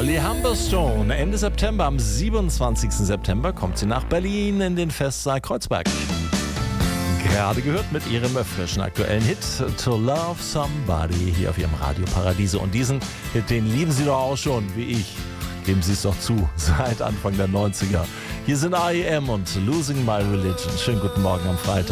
Molly Humberstone. Ende September, am 27. September, kommt sie nach Berlin in den Festsaal Kreuzberg. Gerade gehört mit ihrem frischen aktuellen Hit To Love Somebody hier auf ihrem Radio Paradiso. Und diesen Hit, den lieben Sie doch auch schon, wie ich. Geben Sie es doch zu, seit Anfang der 90er. Hier sind R.E.M. und Losing My Religion. Schönen guten Morgen am Freitag.